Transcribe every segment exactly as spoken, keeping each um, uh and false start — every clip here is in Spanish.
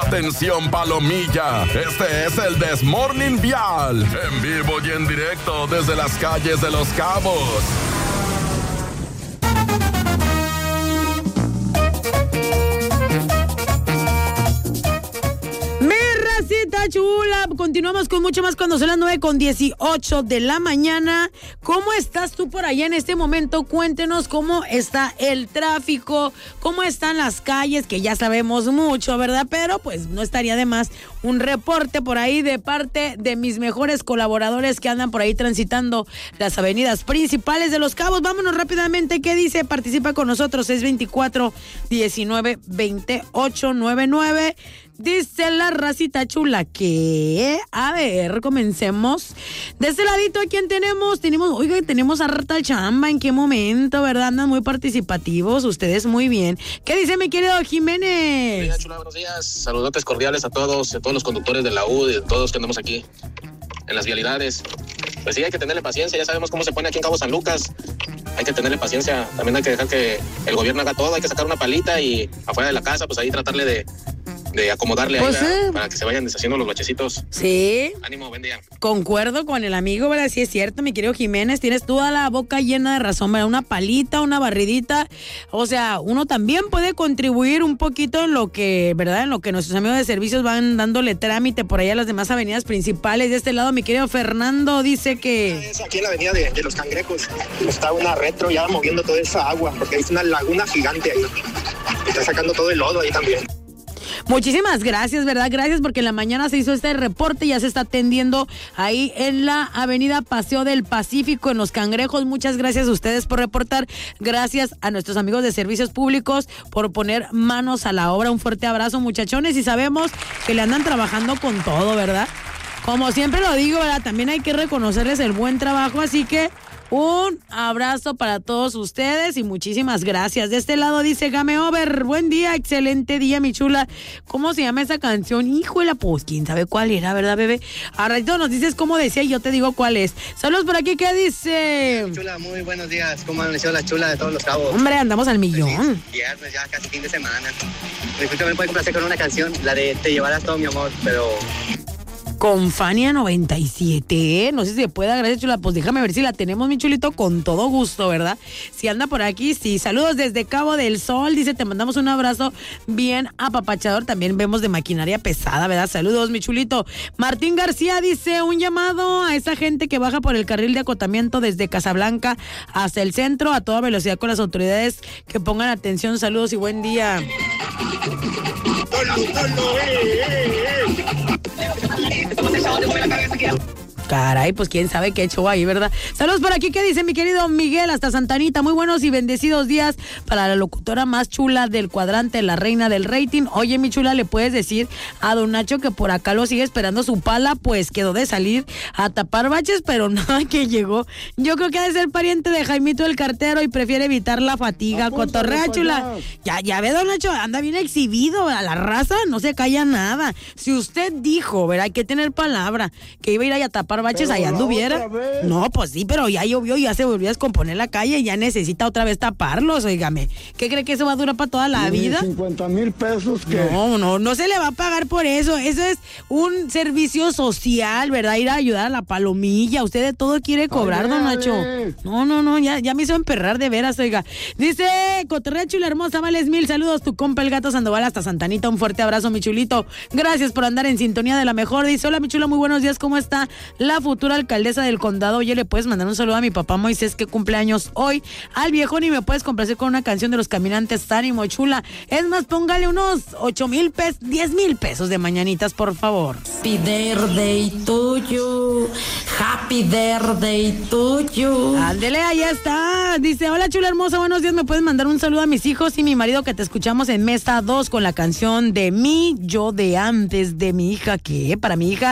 Atención, Palomilla, este es el This Morning Vial, en vivo y en directo desde las calles de Los Cabos. Chula, continuamos con mucho más cuando son las nueve con dieciocho de la mañana. ¿Cómo estás tú por allá en este momento? Cuéntenos cómo está el tráfico, cómo están las calles, que ya sabemos mucho, ¿verdad? Pero pues no estaría de más un reporte por ahí de parte de mis mejores colaboradores que andan por ahí transitando las avenidas principales de Los Cabos. Vámonos rápidamente, ¿qué dice? Participa con nosotros, seis veinticuatro, diecinueve, veintiocho, noventa y nueve. Dice la racita chula que, a ver, comencemos. De este ladito, ¿a quién tenemos? Tenemos, oiga, tenemos harta chamba. ¿En qué momento, verdad? Andan muy participativos, ustedes muy bien. ¿Qué dice mi querido Jiménez? Hola, chula, buenos días. Saludotes cordiales a todos, a todos los conductores de la U, de todos que andamos aquí en las vialidades. Pues sí, hay que tenerle paciencia, ya sabemos cómo se pone aquí en Cabo San Lucas. Hay que tenerle paciencia, también hay que dejar que el gobierno haga todo, hay que sacar una palita y afuera de la casa, pues ahí tratarle de... de acomodarle pues ahí, sí, para que se vayan deshaciendo los bachecitos. Sí. Ánimo, buen día. Concuerdo con el amigo, ¿verdad? Sí es cierto, mi querido Jiménez, tienes toda la boca llena de razón, ¿verdad? Una palita, una barridita, o sea, uno también puede contribuir un poquito en lo que, ¿verdad? En lo que nuestros amigos de servicios van dándole trámite por allá a las demás avenidas principales. De este lado, mi querido Fernando dice que... Es aquí en la avenida de, de Los Cangrejos, está una retro ya moviendo toda esa agua, porque hay una laguna gigante ahí, está sacando todo el lodo ahí también. Muchísimas gracias, ¿verdad? Gracias porque en la mañana se hizo este reporte, ya se está atendiendo ahí en la avenida Paseo del Pacífico, en Los Cangrejos. Muchas gracias a ustedes por reportar, gracias a nuestros amigos de servicios públicos por poner manos a la obra. Un fuerte abrazo, muchachones, y sabemos que le andan trabajando con todo, ¿verdad? Como siempre lo digo, ¿verdad? También hay que reconocerles el buen trabajo, así que un abrazo para todos ustedes y muchísimas gracias. De este lado dice Game Over, buen día, excelente día, mi chula. ¿Cómo se llama esa canción? Híjole, pues quién sabe cuál era, ¿verdad, bebé? A ratito nos dices cómo decía y yo te digo cuál es. Saludos por aquí, ¿qué dice? Chula, muy buenos días. ¿Cómo han sido la chula de todos Los Cabos? Hombre, andamos al millón. Pues sí, viernes, ya casi fin de semana. Disculpe, me puede complacer con una canción, la de Te llevarás todo mi amor, pero... Con Fania noventa y siete, ¿eh? No sé si se puede, gracias, chula. Pues déjame ver si la tenemos, mi chulito, con todo gusto, ¿verdad? Si anda por aquí, sí. Saludos desde Cabo del Sol, dice, te mandamos un abrazo bien apapachador. También vemos de maquinaria pesada, ¿verdad? Saludos, mi chulito. Martín García dice, un llamado a esa gente que baja por el carril de acotamiento desde Casablanca hasta el centro a toda velocidad con las autoridades que pongan atención. Saludos y buen día. Caray, pues quién sabe qué show ahí, ¿verdad? Saludos por aquí, ¿qué dice mi querido Miguel? Hasta Santanita, muy buenos y bendecidos días para la locutora más chula del cuadrante, la reina del rating. Oye, mi chula, ¿le puedes decir a don Nacho que por acá lo sigue esperando su pala? Pues quedó de salir a tapar baches, pero nada que llegó. Yo creo que ha de ser pariente de Jaimito el cartero y prefiere evitar la fatiga. Cotorrea, chula. Ya, ya ve, don Nacho, anda bien exhibido. A la raza no se calla nada. Si usted dijo, ¿verdad? Hay que tener palabra, que iba a ir ahí a tapar baches, allá anduviera. No, pues sí, pero ya llovió, ya se volvió a descomponer la calle y ya necesita otra vez taparlos, oígame. ¿Qué cree que eso va a durar para toda la vida? cincuenta mil pesos que... No, no, no se le va a pagar por eso. Eso es un servicio social, ¿verdad? Ir a ayudar a la palomilla. Usted de todo quiere cobrar, Oye, don Nacho. No, no, no, ya, ya me hizo emperrar de veras, oiga. Dice, Cotorrea chula hermosa, vales mil. Saludos, tu compa el Gato Sandoval hasta Santanita. Un fuerte abrazo, mi chulito. Gracias por andar en sintonía de la mejor. Dice, hola, mi chula, muy buenos días. ¿Cómo está la futura alcaldesa del condado? Oye, le puedes mandar un saludo a mi papá Moisés, que cumpleaños hoy. Al viejón, y me puedes complacer con una canción de Los Caminantes, ánimo, chula. Es más, póngale unos ocho mil pesos, diez mil pesos de mañanitas, por favor. Happy birthday tuyo, happy birthday tuyo. Ándele, ahí está. Dice, hola chula hermosa, buenos días, me puedes mandar un saludo a mis hijos y mi marido, que te escuchamos en Mesa dos con la canción de mí, yo de antes, de mi hija, ¿qué? Para mi hija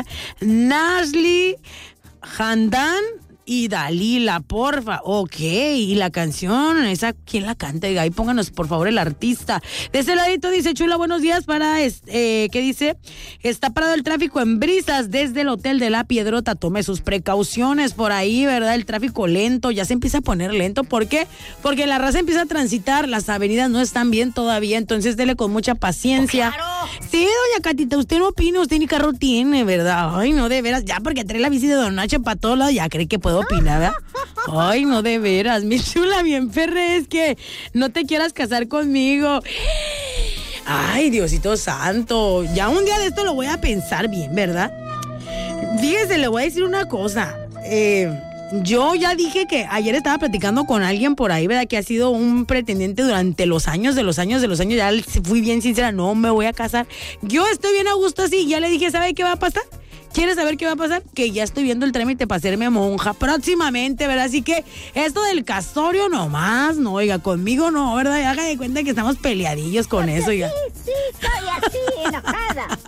Nasli Handan y Dalila, porfa. Ok, y la canción, esa, ¿quién la canta? Ahí pónganos, por favor, el artista. De ese ladito dice, chula, buenos días para, eh, ¿qué dice? Está parado el tráfico en Brisas desde el Hotel de la Piedrota. Tome sus precauciones por ahí, ¿verdad? El tráfico lento, ya se empieza a poner lento. ¿Por qué? Porque la raza empieza a transitar, las avenidas no están bien todavía, entonces dele con mucha paciencia. ¡Claro! Sí, doña Catita, usted no opina, usted ni carro tiene, ¿verdad? Ay, no, de veras, ya porque trae la bici de Don Nacho para todos lados, ya cree que puedo opinar, ¿verdad? Ay, no, de veras, mi chula, bien perre, es que no te quieras casar conmigo. Ay, Diosito santo, ya un día de esto lo voy a pensar bien, ¿verdad? Fíjese, le voy a decir una cosa, eh... yo ya dije que ayer estaba platicando con alguien por ahí, ¿verdad? Que ha sido un pretendiente durante los años, de los años, de los años. Ya fui bien sincera, no me voy a casar. Yo estoy bien a gusto así. Ya le dije, ¿sabe qué va a pasar? ¿Quieres saber qué va a pasar? Que ya estoy viendo el trámite para hacerme monja próximamente, ¿verdad? Así que esto del casorio nomás, no, oiga, conmigo no, ¿verdad? Haga de cuenta que estamos peleadillos con eso, oiga. Sí, sí, estoy así, enojada.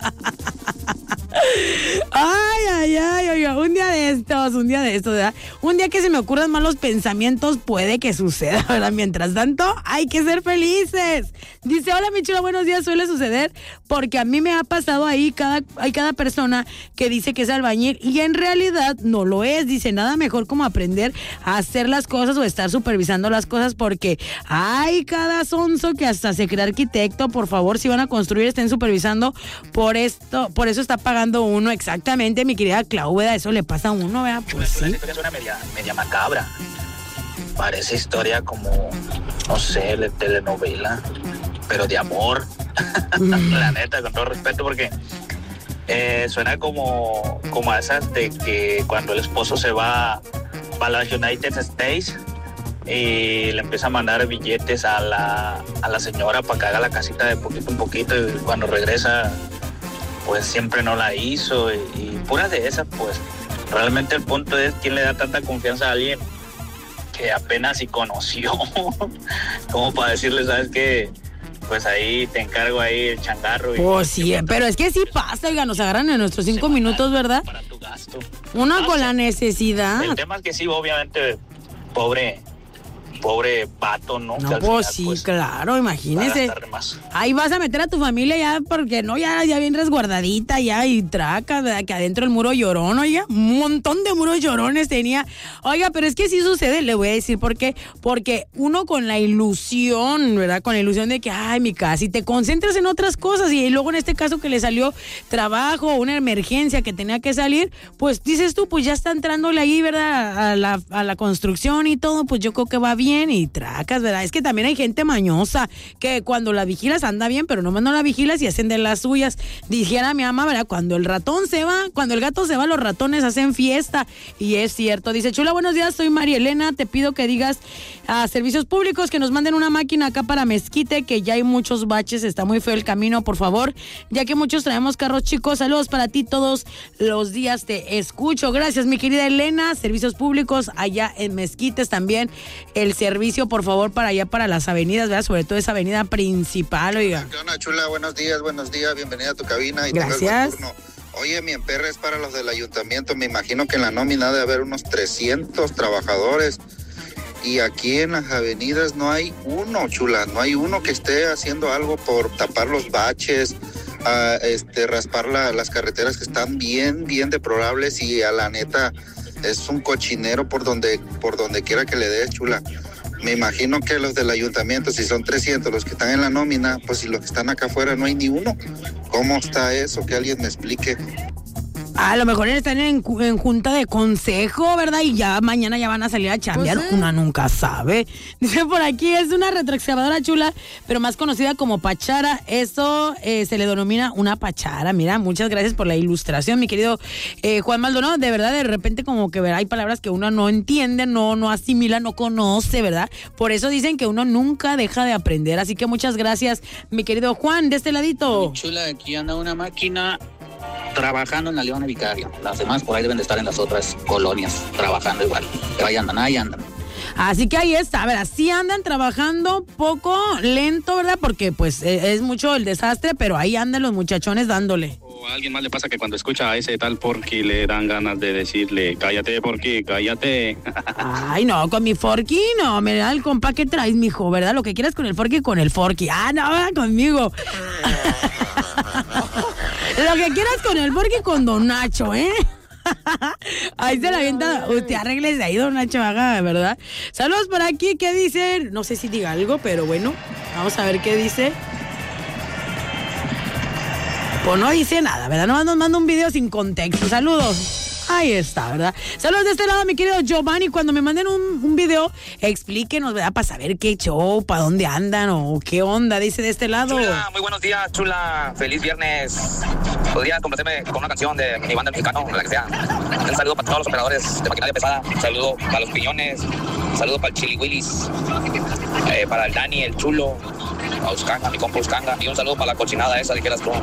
Ay, ay, ay, oiga, un día de estos, un día de estos, ¿verdad? Un día que se me ocurran malos pensamientos puede que suceda, ¿verdad? Mientras tanto, hay que ser felices. Dice, hola, mi chula, buenos días, suele suceder porque a mí me ha pasado ahí, cada, hay cada persona que dice que es albañil y en realidad no lo es. Dice, nada mejor como aprender a hacer las cosas o estar supervisando las cosas porque hay cada sonso que hasta se cree arquitecto. Por favor, si van a construir, estén supervisando. Por esto, por eso está pagando uno, exactamente, mi querida Claudia, eso le pasa a uno, ¿verdad? Pues sí. sí. La historia suena media, media macabra. Parece historia como, no sé, de telenovela, pero de amor. La neta, con todo respeto, porque eh, suena como, como a esas de que cuando el esposo se va a las United States y le empieza a mandar billetes a la, a la señora para que haga la casita de poquito en poquito y cuando regresa pues siempre no la hizo y, y puras de esas, pues realmente el punto es quién le da tanta confianza a alguien que apenas si conoció como para decirle, ¿sabes qué? Pues ahí te encargo ahí el changarro. Y, oh, sí, pero es que sí pasa, oiga, nos agarran en nuestros cinco minutos, ¿verdad? Para tu gasto. Una Ah, con sí. la necesidad. El tema es que sí, obviamente, pobre, pobre vato, ¿no? No, Que al pues final, sí, pues, claro, va a imagínese. gastar de más. Ahí vas a meter a tu familia ya, porque no, ya, ya bien resguardadita, ya, y traca, ¿verdad? Que adentro el muro llorón, oiga, un montón de muros llorones tenía. Oiga, pero es que sí sucede, le voy a decir por qué. Porque uno con la ilusión, ¿verdad? Con la ilusión de que, ay, mi casa, y te concentras en otras cosas, y luego en este caso que le salió trabajo, una emergencia que tenía que salir, pues dices tú, pues ya está entrándole ahí, ¿verdad? A la, a la construcción y todo, pues yo creo que va bien, y tracas, ¿verdad? Es que también hay gente mañosa, que cuando la vigilas anda bien, pero nomás no la vigilas y hacen de las suyas. Dijera mi mamá, ¿verdad? Cuando el ratón se va, cuando el gato se va, los ratones hacen fiesta. Y es cierto. Dice, chula, buenos días, soy María Elena. Te pido que digas a servicios públicos que nos manden una máquina acá para Mezquite, que ya hay muchos baches, está muy feo el camino, por favor, ya que muchos traemos carros chicos. Saludos para ti, todos los días te escucho. Gracias, mi querida Elena. Servicios públicos allá en Mezquites también. El servicio, por favor, para allá, para las avenidas, ¿verdad? Sobre todo esa avenida principal, oiga. ¿Qué onda, chula? Buenos días, buenos días. Bienvenida a tu cabina. Y Gracias. tengas buen turno. Oye, mi emperra es para los del ayuntamiento. Me imagino que en la nómina debe haber unos trescientos trabajadores. Y aquí en las avenidas no hay uno, chula. No hay uno que esté haciendo algo por tapar los baches, a, este, raspar la, las carreteras que están bien, bien deplorables. Y a la neta es un cochinero por donde, por donde quiera que le des, chula. Me imagino que los del ayuntamiento, si son trescientos los que están en la nómina, pues si los que están acá afuera no hay ni uno. ¿Cómo está eso? Que alguien me explique. A lo mejor están en, en junta de consejo, ¿verdad? Y ya mañana ya van a salir a chambear. Pues sí. Una nunca sabe. Dice por aquí, es una retroexcavadora chula, pero más conocida como pachara. Eso eh, se le denomina una pachara. Mira, muchas gracias por la ilustración, mi querido eh, Juan Maldonado. De verdad, de repente como que ¿verdad? Hay palabras que uno no entiende, no, no asimila, no conoce, ¿verdad? Por eso dicen que uno nunca deja de aprender. Así que muchas gracias, mi querido Juan, de este ladito. Chula, aquí anda una máquina trabajando en la Leona Vicario. Las demás por ahí deben de estar en las otras colonias trabajando igual. Pero ahí andan, ahí andan. Así que ahí está, a ver, así andan trabajando poco, lento, ¿verdad? Porque pues eh, es mucho el desastre, pero ahí andan los muchachones dándole. O a alguien más le pasa que cuando escucha a ese tal Porky le dan ganas de decirle, cállate Porky, cállate. Ay, no, con mi Forky, no, mira el compa que traes, mijo, ¿verdad? Lo que quieras con el Forky, con el Forky. Ah, no, ¿verdad? Conmigo. Lo que quieras con el Forky, con Don Nacho, ¿eh? Ahí se la avienta. Usted arréglese ahí, Don Nacho, haga, ¿verdad? Saludos por aquí, ¿qué dicen? No sé si diga algo, pero bueno, vamos a ver qué dice. Pues no dice nada, ¿verdad? Nomás nos manda un video sin contexto. Saludos. Ahí está, ¿verdad? Saludos de este lado, mi querido Giovanni. Cuando me manden un, un video, explíquenos, ¿verdad? Para saber qué show, para dónde andan o qué onda, dice de este lado. Chula, muy buenos días, chula. Feliz viernes. ¿Podrías complacerme con una canción de mi banda mexicano, la que sea? Un saludo para todos los operadores de maquinaria pesada. Un saludo para los piñones. Un saludo para el Chili Willis. Eh, para el Dani, el Chulo. A Uscanga, mi compa Uscanga. Y un saludo para la cochinada esa, dijeras tú.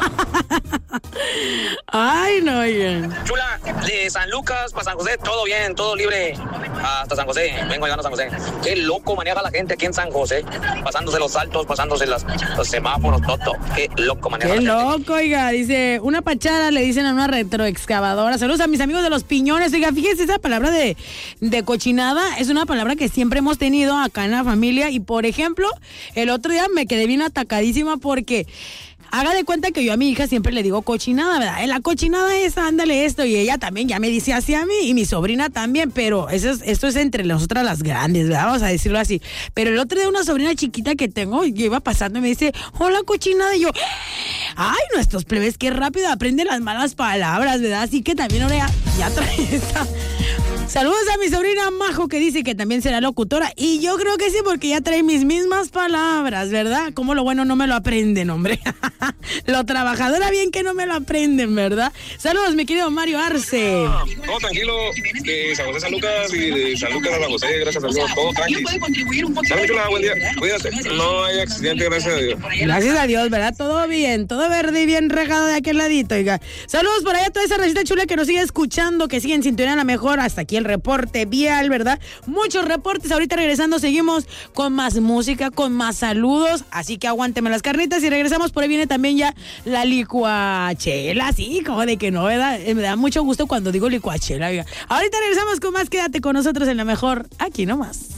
Ay, no, oigan. Chula, de San Lucas para San José, todo bien, todo libre. Hasta San José, vengo llegando a San José. Qué loco maneja la gente aquí en San José. Pasándose los saltos, pasándose las, los semáforos, todo. Qué loco maneja Qué la gente. loco, oiga. Dice, una pachada le dicen a una retroexcavadora. Saludos a mis amigos de los piñones. Oiga, fíjese, esa palabra de, de cochinada es una palabra que siempre hemos tenido acá en la familia. Y, por ejemplo, el otro día me quedé bien atacadísima porque... Haga de cuenta que yo a mi hija siempre le digo cochinada, ¿verdad? La cochinada es, ándale esto, y ella también ya me dice así a mí, y mi sobrina también, pero eso es, esto es entre nosotras las grandes, ¿verdad? Vamos a decirlo así. Pero el otro día una sobrina chiquita que tengo, yo iba pasando y me dice, hola cochinada, y yo, ay, nuestros plebes, qué rápido aprenden las malas palabras, ¿verdad? Así que también ahora ya, ya trae esta... Saludos a mi sobrina Majo, que dice que también será locutora. Y yo creo que sí, porque ya trae mis mismas palabras, ¿verdad? Como lo bueno no me lo aprenden, hombre. Lo trabajadora bien que no me lo aprenden, ¿verdad? Saludos, mi querido Mario Arce. Todo tranquilo, de San José San Lucas y de San Lucas a San José, gracias a Dios, todo tranquilo. Saludos, chula, buen día, cuídate. No hay accidente, gracias a Dios. Gracias a Dios, ¿verdad? Todo bien, todo verde y bien regado de aquel ladito, oiga. Saludos por allá a toda esa recita chula que nos sigue escuchando, que sigue en sintonía la mejor. Hasta aquí el reporte vial, ¿verdad? Muchos reportes. Ahorita regresando seguimos con más música, con más saludos. Así que aguánteme las carnitas y regresamos. Por ahí viene también ya la licuachela. Sí, como de que no, ¿verdad? Me da mucho gusto cuando digo licuachela, oiga. Ahorita regresamos con más. Quédate con nosotros en la mejor. Aquí nomás.